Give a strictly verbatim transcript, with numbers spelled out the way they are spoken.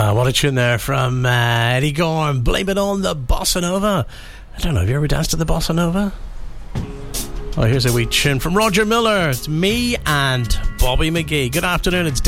Uh, what a tune there from uh, Eddie Gorm. Blame it on the Bossa Nova. I don't know, have you ever danced to the Bossa Nova? Oh, here's a wee tune from Roger Miller. It's me and Bobby McGee. Good afternoon, it's